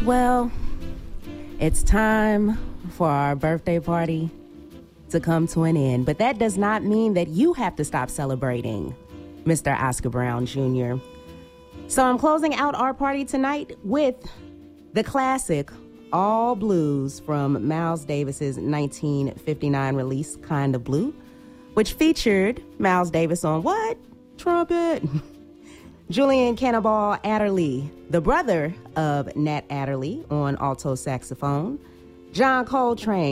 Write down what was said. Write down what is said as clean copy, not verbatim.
Well, it's time for our birthday party to come to an end, but that does not mean that you have to stop celebrating Mr. Oscar Brown Jr. So I'm closing out our party tonight with the classic All Blues from Miles Davis's 1959 release, Kind of Blue, which featured Miles Davis on what? Trumpet. Julian Cannonball Adderley, the brother of Nat Adderley, on alto saxophone. John Coltrane